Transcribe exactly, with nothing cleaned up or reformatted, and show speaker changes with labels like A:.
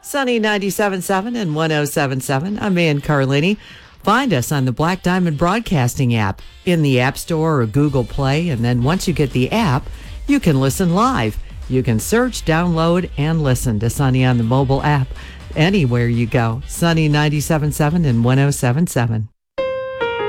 A: Sunny ninety-seven point seven and one oh seven point seven. I'm Ann Carlini. Find us on the Black Diamond Broadcasting app in the App Store or Google Play. And then once you get the app, you can listen live. You can search, download, and listen to Sunny on the mobile app anywhere you go. Sunny ninety-seven point seven and one oh seven point seven.